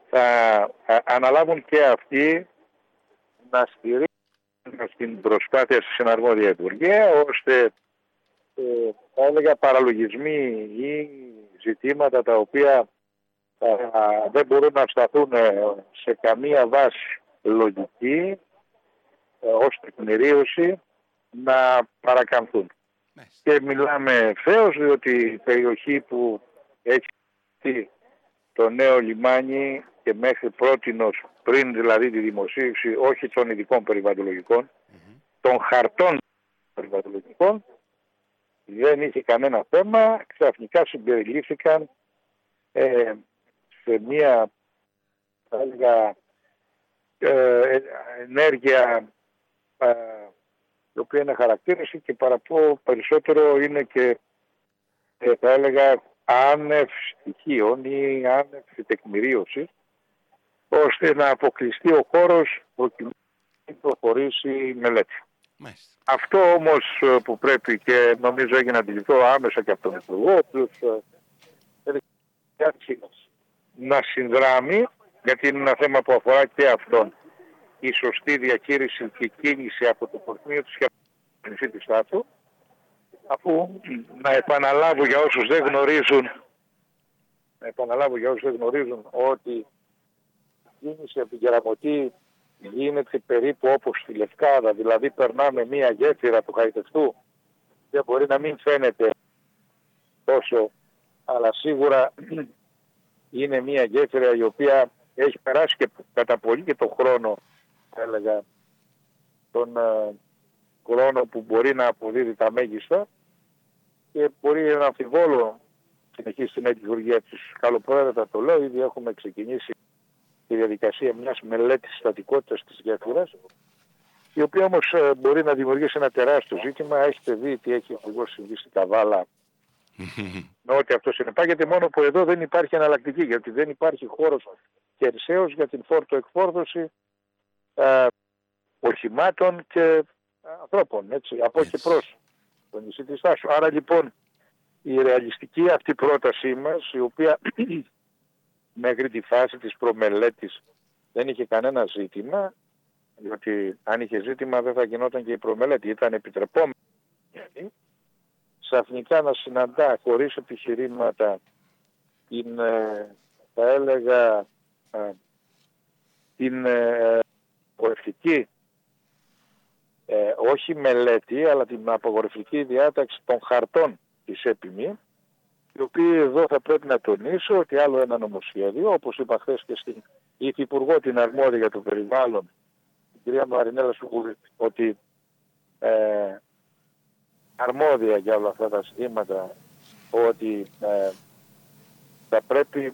θα αναλάβουν και αυτοί να στηρίξουν στην προσπάθεια στη συναρμόδια Υπουργεία, ώστε θα έλεγα παραλογισμοί ή ζητήματα τα οποία δεν μπορούν να σταθούν σε καμία βάση λογική ως τεκμηρίωση να παρακαμφθούν. Και μιλάμε ευθέως διότι η περιοχή που έχει το νέο λιμάνι και μέχρι πρότινος, πριν δηλαδή τη δημοσίευση όχι των ειδικών περιβαλλοντολογικών, των χαρτών περιβαλλοντολογικών, δεν είχε κανένα θέμα, ξαφνικά συμπεριλήφθηκαν σε μια θα έλεγα ενέργεια η οποία είναι χαρακτήριση και παραπώ περισσότερο είναι και θα έλεγα άνευ στοιχείων ή άνευ τεκμηρίωση, ώστε να αποκλειστεί ο χώρος προκειμένου να προχωρήσει η μελέτη. Μάλιστα. Αυτό όμως που πρέπει και νομίζω έγινε αντιληπτό άμεσα και από τον Υπουργό, ο οποίος να συνδράμει, γιατί είναι ένα θέμα που αφορά και αυτόν, η σωστή διαχείριση και κίνηση από το Πορτμίο της και της Στάθου, αφού να επαναλάβω για όσους δεν γνωρίζουν ότι η κίνηση από την Κεραμωτή γίνεται περίπου όπως στη Λευκάδα, δηλαδή περνάμε μία γέφυρα του Χαϊτευτού, δεν μπορεί να μην φαίνεται τόσο, αλλά σίγουρα είναι μία γέφυρα η οποία έχει περάσει και κατά πολύ και τον χρόνο, έλεγα, τον χρόνο που μπορεί να αποδίδει τα μέγιστα και μπορεί να αμφιβόλω συνεχίσει την λειτουργία της. Καλοπροαίρετα το λέω, ήδη έχουμε ξεκινήσει τη διαδικασία μιας μελέτης στατικότητας της γέφυρας, η οποία όμως μπορεί να δημιουργήσει ένα τεράστιο ζήτημα. Έχετε δει τι έχει ακριβώς συμβεί στην Καβάλα με ό,τι αυτό συνεπάγεται, μόνο που εδώ δεν υπάρχει εναλλακτική, γιατί δεν υπάρχει χώρος χερσαίος για την φόρτο-εκφόρτωση οχημάτων και ανθρώπων, έτσι, από και προς το νησί της Στάσου. Άρα λοιπόν η ρεαλιστική αυτή πρότασή μας, η οποία μέχρι τη φάση της προμελέτης δεν είχε κανένα ζήτημα, διότι αν είχε ζήτημα δεν θα γινόταν και η προμελέτη, ήταν επιτρεπόμενη, ξαφνικά να συναντά χωρίς επιχειρήματα την, θα έλεγα, την απογορευτική, όχι μελέτη, αλλά την απογορευτική διάταξη των χαρτών της ΕΠΙΜΗ, οι οποίοι εδώ θα πρέπει να τονίσω ότι άλλο ένα νομοσχέδιο, όπως είπα χθες και στην Υφυπουργό την αρμόδια για το περιβάλλον, την κυρία Μαρινέλα Σουγούρη, ότι αρμόδια για όλα αυτά τα ζητήματα, ότι θα πρέπει,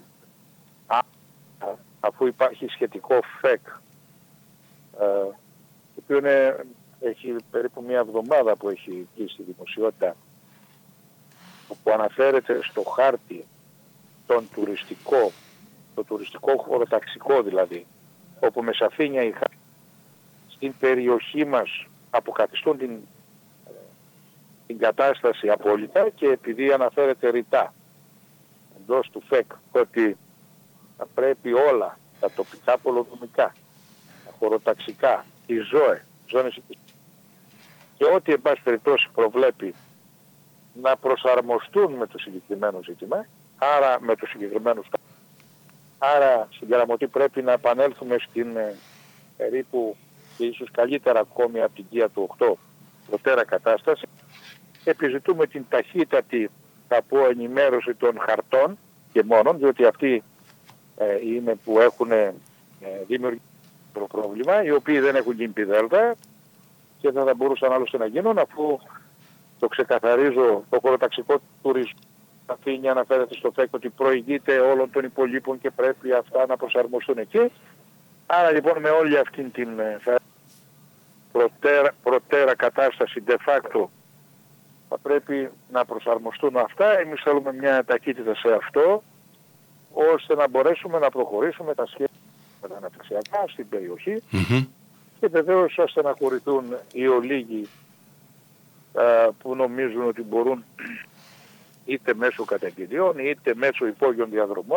αφού υπάρχει σχετικό ΦΕΚ, το οποίο έχει περίπου μια εβδομάδα που έχει βγει στη δημοσιότητα, που αναφέρεται στο χάρτη τον τουριστικό, το τουριστικό χωροταξικό δηλαδή, όπου με σαφήνεια οι χάρτες στην περιοχή μας αποκαθιστούν την κατάσταση απόλυτα, και επειδή αναφέρεται ρητά εντός του ΦΕΚ ότι θα πρέπει όλα τα τοπικά πολεοδομικά, τα χωροταξικά, οι ζώνες και ό,τι εν πάση περιπτώσει προβλέπει να προσαρμοστούν με το συγκεκριμένο ζήτημα, άρα με τους συγκεκριμένους. Άρα στην Κεραμωτή πρέπει να επανέλθουμε στην περίπου και ίσως καλύτερα ακόμη από την Κία του 8 προτέρα κατάσταση. Επιζητούμε την ταχύτατη, θα πω, ενημέρωση των χαρτών και μόνον, διότι αυτοί είναι που έχουν δημιουργήσει το πρόβλημα, οι οποίοι δεν έχουν γίνει πιδέλτα και δεν θα μπορούσαν άλλωστε να γίνουν, αφού το ξεκαθαρίζω, το χωροταξικό τουρισμό αφήνει, αναφέρεται στο ΦΕΚ ότι προηγείται όλων των υπολείπων και πρέπει αυτά να προσαρμοστούν εκεί. Άρα λοιπόν με όλη αυτή την προτέρα κατάσταση de facto θα πρέπει να προσαρμοστούν αυτά. Εμείς θέλουμε μια ταχύτητα σε αυτό, ώστε να μπορέσουμε να προχωρήσουμε τα σχέδια με τα αναπτυξιακά στην περιοχή και βεβαίως ώστε να χωρηθούν οι ολίγοι που νομίζουν ότι μπορούν είτε μέσω καταγγελιών είτε μέσω υπόγειων διαδρομών